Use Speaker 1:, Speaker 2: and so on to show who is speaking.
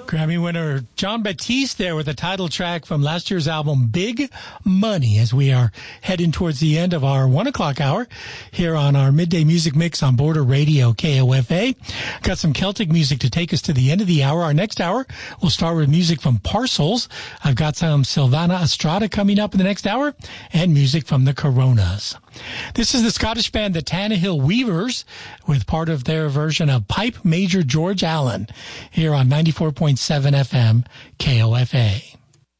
Speaker 1: Grammy winner Jon Batiste there with a title track from last year's album, Big Money, as we are heading towards the end of our 1 o'clock hour here on our midday music mix on Border Radio KOFA. Got some Celtic music to take us to the end of the hour. Our next hour, we'll start with music from Parcels. I've got some Silvana Estrada coming up in the next hour and music from the Coronas. This is the Scottish band, the Tannahill Weavers, with part of their version of Pipe Major George Allen here on 94.7 FM KOFA.